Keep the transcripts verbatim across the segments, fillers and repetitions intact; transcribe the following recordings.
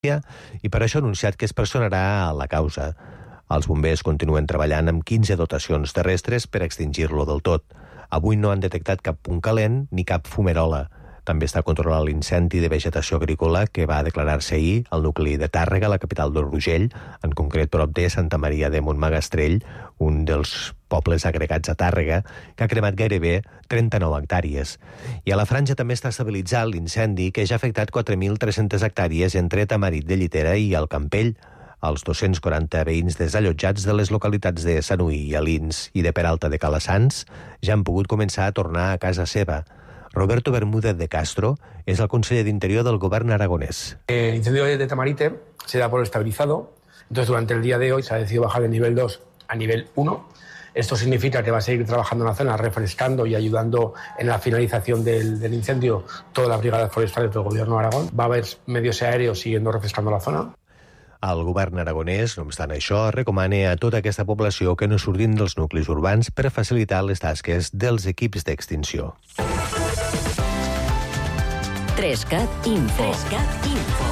i per això ha anunciat que es personarà a la causa. Els bombers continuen treballant amb quinze dotacions terrestres per extingir-lo del tot. Avui no han detectat cap punt calent ni cap fumerola. També està controlant l'incendi de vegetació agrícola que va declarar-se ahir al nucli de Tàrrega, la capital d'Urgell, en concret prop de Santa Maria de Montmagastrell, un dels pobles agregats a Tàrrega, que ha cremat gairebé trenta-nou hectàrees. I a la Franja també està estabilitzat l'incendi que ja ha afectat quatre mil tres-centes hectàrees entre Tamarit de Llitera i el Campell. Els dos-cents quaranta veïns desallotjats de les localitats de Sanuí i Alins i de Peralta de Calassans ja han pogut començar a tornar a casa seva. Roberto Bermúdez de Castro es el conseller de Interior del Gobierno aragonés. El incendio de Tamarite se da por estabilizado. Entonces, durante el día de hoy se ha decidido bajar de nivel dos a nivel uno. Esto significa que va a seguir trabajando en la zona, refrescando y ayudando en la finalización del, del incendio todas las brigadas forestales del Gobierno de Aragón. Va a haver medios aéreos siguiendo refrescando la zona. El govern aragonès, no obstant això, recomana a tota aquesta població que no surtin dels nuclis urbans per facilitar les tasques dels equips d'extinció. Trescat Info. Trescat Info.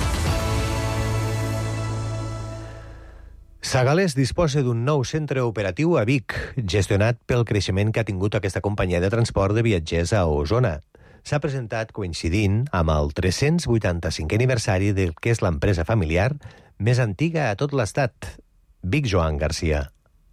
Sagalés disposa d'un nou centre operatiu a Vic, gestionat pel creixement que ha tingut aquesta companyia de transport de viatgers a Osona. S'ha presentat coincidint amb el tres-cents vuitanta-cinquè aniversari del que és l'empresa familiar més antiga a tot l'estat. Vic Joan Garcia.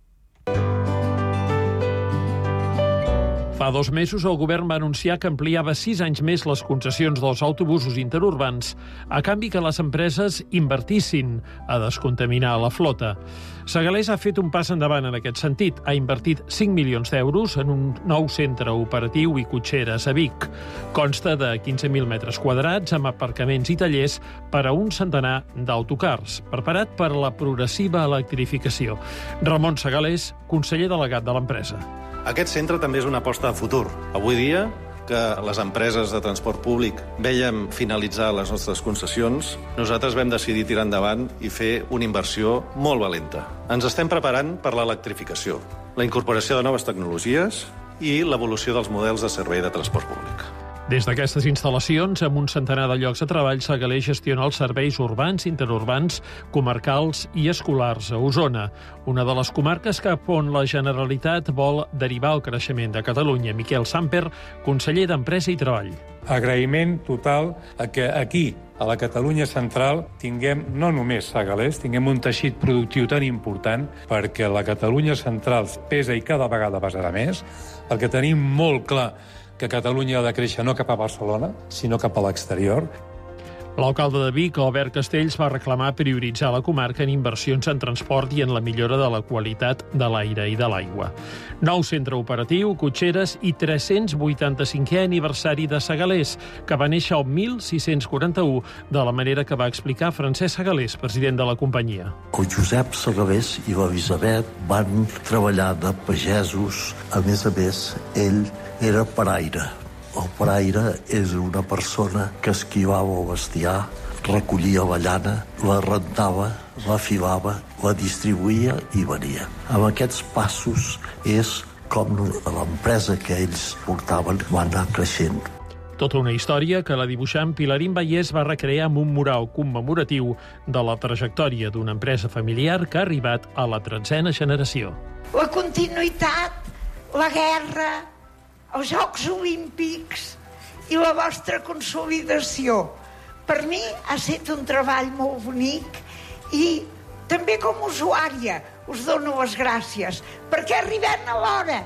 Fa dos mesos el govern va anunciar que ampliava sis anys més les concessions dels autobusos interurbans a canvi que les empreses invertissin a descontaminar la flota. Sagalés ha fet un pas endavant en aquest sentit. Ha invertit cinc milions d'euros en un nou centre operatiu i cotxeres a Vic. Consta de quinze mil metres quadrats amb aparcaments i tallers per a un centenar d'autocars, preparat per a la progressiva electrificació. Ramon Sagalés, conseller delegat de l'empresa. Aquest centre també és una aposta de futur. Avui dia, que les empreses de transport públic vèiem finalitzar les nostres concessions, nosaltres vam decidir tirar endavant i fer una inversió molt valenta. Ens estem preparant per l'electrificació, la incorporació de noves tecnologies i l'evolució dels models de servei de transport públic. Des d'aquestes instal·lacions, amb un centenar de llocs de treball, Sagalés gestiona els serveis urbans, interurbans, comarcals i escolars a Osona, una de les comarques cap on la Generalitat vol derivar el creixement de Catalunya. Miquel Samper, conseller d'Empresa i Treball. Agraïment total a que aquí, a la Catalunya central, tinguem no només Sagalés, tinguem un teixit productiu tan important perquè la Catalunya central pesa i cada vegada pesarà més, perquè tenim molt clar que Catalunya ha de créixer no cap a Barcelona, sinó cap a l'exterior. L'alcalde de Vic, Albert Castells, va reclamar prioritzar la comarca en inversions en transport i en la millora de la qualitat de l'aire i de l'aigua. Nou centre operatiu, cotxeres i tres-cents vuitanta-cinquè aniversari de Sagalés, que va néixer el mil sis-cents quaranta-u, de la manera que va explicar Francesc Sagalés, president de la companyia. El Josep Sagalés i l'Elisabet van treballar de pagesos. A més a més, ell era paraire. El paraire és una persona que esquivava el bestiar, recollia la llana, la rentava, la filava, la distribuïa i venia. Amb aquests passos és com l'empresa que ells portaven va anar creixent. Tota una història que la dibuixant Pilarín Vallès va recrear amb un mural commemoratiu de la trajectòria d'una empresa familiar que ha arribat a la tretzena generació. La continuïtat, la guerra, els Jocs Olímpics i la vostra consolidació. Per mi ha estat un treball molt bonic i també com a usuària us dono les gràcies perquè arribem a l'hora.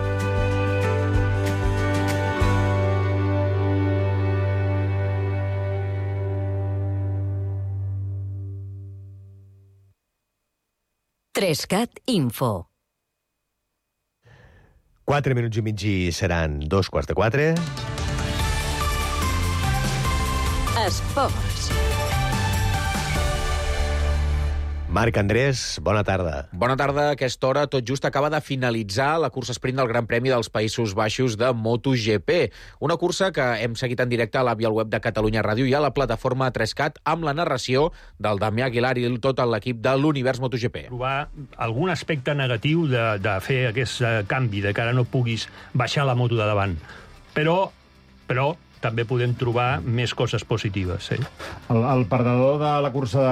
Trescat Info. Quatre minuts i mig i seran dos quarts de quatre. Esports. Marc Andrés, bona tarda. Bona tarda. A aquesta hora tot just acaba de finalitzar la cursa sprint del Gran Premi dels Països Baixos de MotoGP. Una cursa que hem seguit en directe a l'app i al web de Catalunya Ràdio i a la plataforma Trescat amb la narració del Damià Aguilar i tot l'equip de l'Univers MotoGP. Trobar algun aspecte negatiu de, de fer aquest canvi, de que ara no puguis baixar la moto de davant. Però, però també podem trobar més coses positives. Sí. El, el perdedor de la cursa